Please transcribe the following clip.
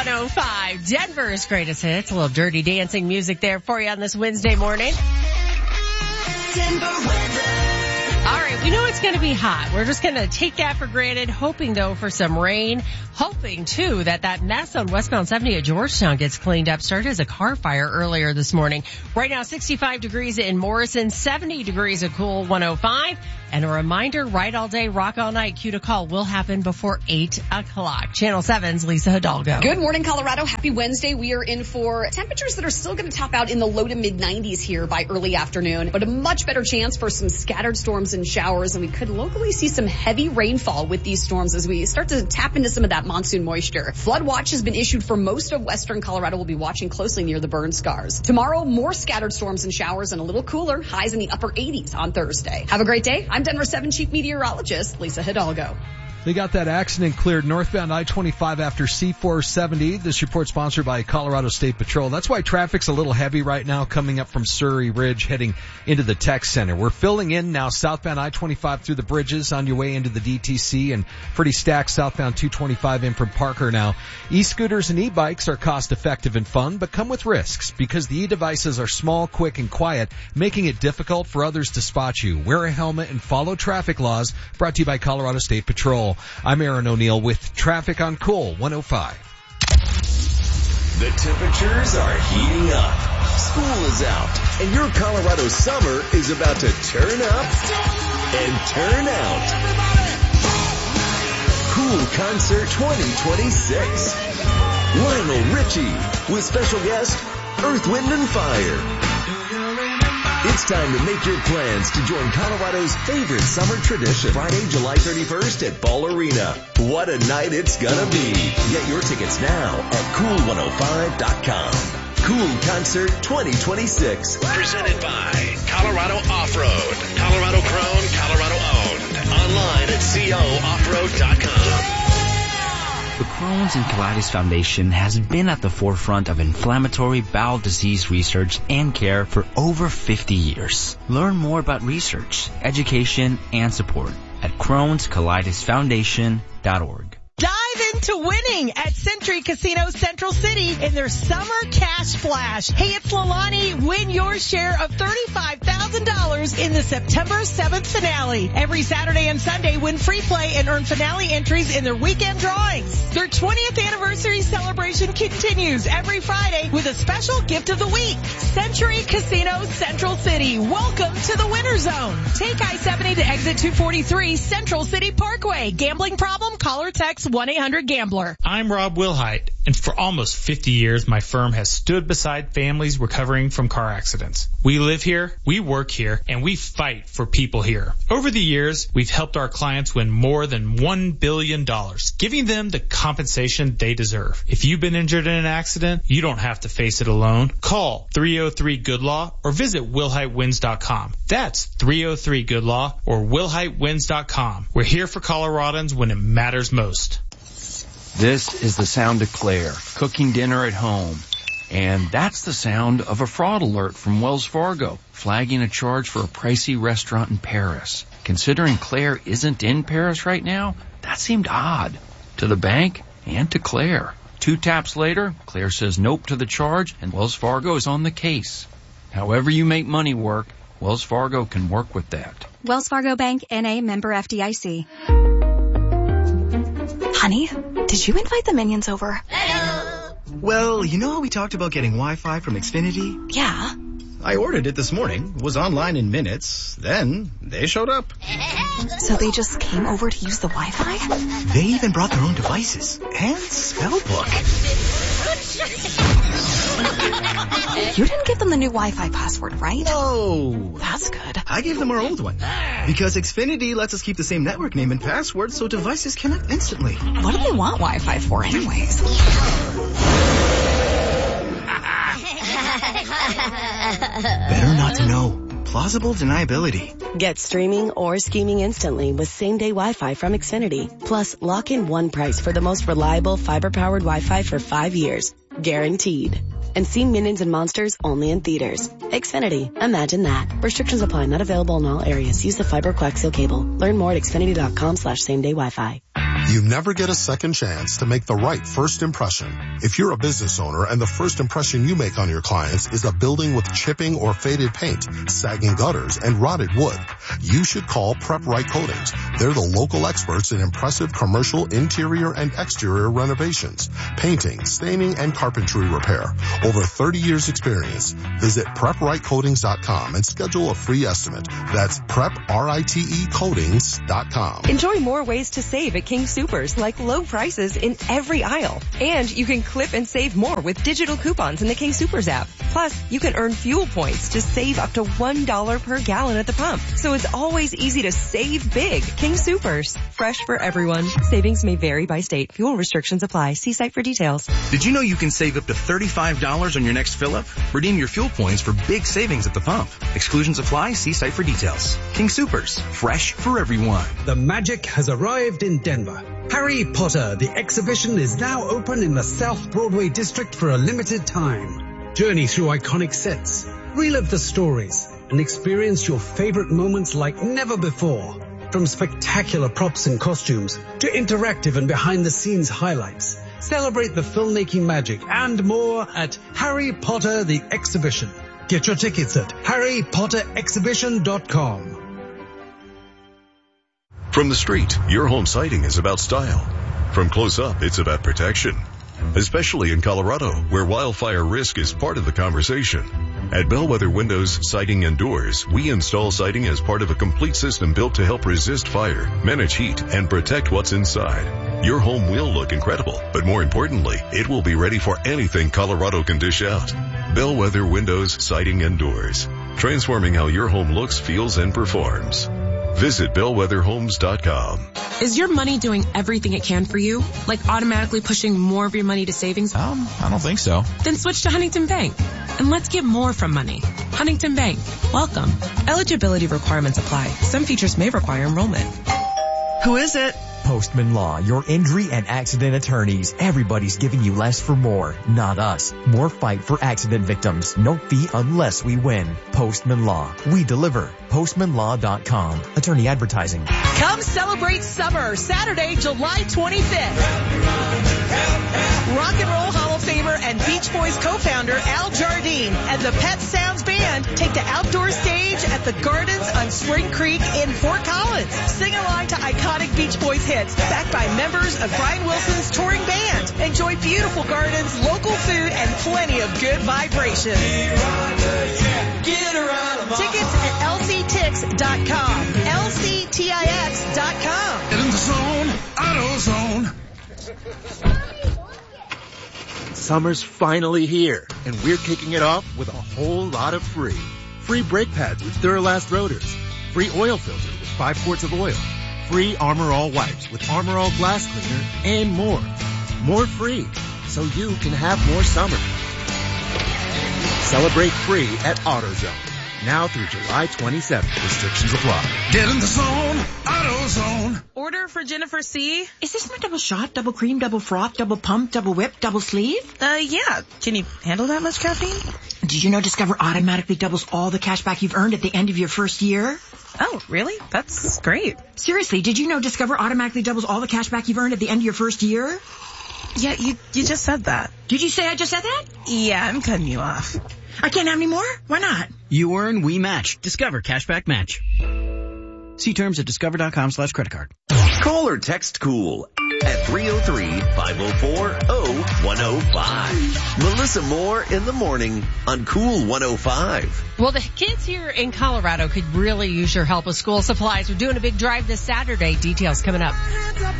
105, Denver's greatest hits. A little dirty dancing music there for you on this Wednesday morning. Denver weather. All right, we know it's going to be hot. We're just going to take that for granted, hoping, though, for some rain. Hoping, too, that mess on westbound 70 at Georgetown gets cleaned up. Started as a car fire earlier this morning. Right now, 65 degrees in Morrison, 70 degrees at Cool 105. And a reminder, Ride All Day, Rock All Night, Q to Call will happen before 8 o'clock. Channel 7's Lisa Hidalgo. Good morning, Colorado. Happy Wednesday. We are in for temperatures that are still going to top out in the low to mid 90s here by early afternoon, but a much better chance for some scattered storms and showers, and we could locally see some heavy rainfall with these storms as we start to tap into some of that monsoon moisture. Flood watch has been issued for most of western Colorado. We'll be watching closely near the burn scars. Tomorrow, more scattered storms and showers and a little cooler, highs in the upper 80s on Thursday. Have a great day. I'm Denver 7 Chief Meteorologist Lisa Hidalgo. They got that accident cleared northbound I-25 after C-470. This report sponsored by Colorado State Patrol. That's why traffic's a little heavy right now coming up from Surrey Ridge heading into the tech center. We're filling in now southbound I-25 through the bridges on your way into the DTC and pretty stacked southbound 225 in from Parker now. E-scooters and e-bikes are cost effective and fun, but come with risks because the e-devices are small, quick, and quiet, making it difficult for others to spot you. Wear a helmet and follow traffic laws. Brought to you by Colorado State Patrol. I'm Aaron O'Neill with traffic on Cool 105. The temperatures are heating up. School is out, and your Colorado summer is about to turn up and turn out. Cool Concert 2026. Lionel Richie with special guest Earth, Wind, and Fire. It's time to make your plans to join Colorado's favorite summer tradition. Friday, July 31st at Ball Arena. What a night it's gonna be. Get your tickets now at cool105.com. Cool Concert 2026. Presented by Colorado Off-Road. Colorado grown, Colorado owned. Online at cooffroad.com. The Crohn's and Colitis Foundation has been at the forefront of inflammatory bowel disease research and care for over 50 years. Learn more about research, education, and support at Crohn'sColitisFoundation.org. Dive into winning at Century Casino Central City in their Summer Cash Splash. Hey, it's Lalani. Win your share of $35,000 in the September 7th finale. Every Saturday and Sunday, win free play and earn finale entries in their weekend drawings. Their 20th anniversary celebration continues every Friday with a special gift of the week. Century Casino Central City. Welcome to the Winter Zone. Take I-70 to exit 243 Central City Parkway. Gambling problem? Call or text 1-800-GAMBLER. I'm Rob Wilhite, and for almost 50 years, my firm has stood beside families recovering from car accidents. We live here, we work here, and we fight for people here. Over the years, we've helped our clients win more than $1 billion, giving them the compensation they deserve. If you've been injured in an accident, you don't have to face it alone. Call 303-GOOD-LAW or visit WilhiteWins.com. That's 303-GOOD-LAW or WilhiteWins.com. We're here for Coloradans when it matters most. This is the sound of Claire, cooking dinner at home. And that's the sound of a fraud alert from Wells Fargo, flagging a charge for a pricey restaurant in Paris. Considering Claire isn't in Paris right now, that seemed odd to the bank and to Claire. 2 taps later, Claire says nope to the charge, and Wells Fargo is on the case. However you make money work, Wells Fargo can work with that. Wells Fargo Bank, N.A., member FDIC. Honey, did you invite the minions over? Well, you know how we talked about getting Wi-Fi from Xfinity? Yeah. I ordered it this morning, was online in minutes, then they showed up. So they just came over to use the Wi-Fi? They even brought their own devices and spellbook. You didn't give them the new Wi-Fi password, right? No. That's good. I gave them our old one. Because Xfinity lets us keep the same network name and password so devices connect instantly. What do they want Wi-Fi for anyways? Better not to know. Plausible deniability. Get streaming or scheming instantly with same-day Wi-Fi from Xfinity. Plus, lock in one price for the most reliable fiber-powered Wi-Fi for 5 years. Guaranteed. And see Minions and Monsters only in theaters. Xfinity. Imagine that. Restrictions apply. Not available in all areas. Use the fiber coaxial cable. Learn more at xfinity.com/same-day Wi-Fi. You never get a second chance to make the right first impression. If you're a business owner and the first impression you make on your clients is a building with chipping or faded paint, sagging gutters, and rotted wood, you should call Prep Right Coatings. They're the local experts in impressive commercial interior and exterior renovations, painting, staining, and carpentry repair. Over 30 years experience. Visit PrepRightCoatings.com and schedule a free estimate. That's PrepRiteCoatings.com. Enjoy more ways to save at King Soopers, like low prices in every aisle. And you can clip and save more with digital coupons in the King Soopers app. Plus, you can earn fuel points to save up to $1 per gallon at the pump. So it's always easy to save big. King Soopers. Fresh for everyone. Savings may vary by state. Fuel restrictions apply. See site for details. Did you know you can save up to $35 on your next fill-up? Redeem your fuel points for big savings at the pump. Exclusions apply. See site for details. King Soopers. Fresh for everyone. The magic has arrived in Denver. Harry Potter, the exhibition, is now open in the South Broadway district for a limited time. Journey through iconic sets, relive the stories, and experience your favorite moments like never before. From spectacular props and costumes to interactive and behind-the-scenes highlights. Celebrate the filmmaking magic and more at Harry Potter the Exhibition. Get your tickets at harrypotterexhibition.com. From the street, your home siding is about style. From close up, it's about protection. Especially in Colorado, where wildfire risk is part of the conversation. At Bellwether Windows, Siding and Doors, we install siding as part of a complete system built to help resist fire, manage heat, and protect what's inside. Your home will look incredible, but more importantly, it will be ready for anything Colorado can dish out. Bellwether Windows, Siding and Doors. Transforming how your home looks, feels, and performs. Visit bellwetherhomes.com. Is your money doing everything it can for you? Like automatically pushing more of your money to savings? I don't think so. Then switch to Huntington Bank. And let's get more from money. Huntington Bank. Welcome. Eligibility requirements apply. Some features may require enrollment. Who is it? Postman Law, your injury and accident attorneys. Everybody's giving you less for more, not us. More fight for accident victims. No fee unless we win. Postman Law. We deliver. PostmanLaw.com. Attorney advertising. Come celebrate summer, Saturday, July 25th. Rock and Roll Hall of Famer and Beach Boys co-founder Al Jardine and the Pet Sounds Band take the outdoor stage at the Gardens on Spring Creek in Fort Collins. Sing along to iconic Beach Boys hits, backed by members of Brian Wilson's touring band. Enjoy beautiful gardens, local food, and plenty of good vibration. Tickets at lctix.com. lctix.com. Get in the zone, AutoZone. Summer's finally here, and we're kicking it off with a whole lot of free. Free brake pads with Duralast rotors. Free oil filter with 5 quarts of oil. Free Armor All wipes with Armor All glass cleaner, and more. More free, so you can have more summer. Celebrate free at AutoZone. Now through July 27th. Restrictions apply. Get in the zone, AutoZone. Order for Jennifer C. Is this my double shot, double cream, double froth, double pump, double whip, double sleeve? Yeah. Can you handle that much caffeine? Did you know Discover automatically doubles all the cash back you've earned at the end of your first year? Oh, really? That's great. Seriously, did you know Discover automatically doubles all the cash back you've earned at the end of your first year? Yeah, you just said that. Did you say I just said that? Yeah, I'm cutting you off. I can't have any more? Why not? You earn, we match. Discover Cashback Match. See terms at discover.com/creditcard. Call or text COOL at 303-504-0105. Melissa Moore in the morning on Cool 105. Well, the kids here in Colorado could really use your help with school supplies. We're doing a big drive this Saturday. Details coming up.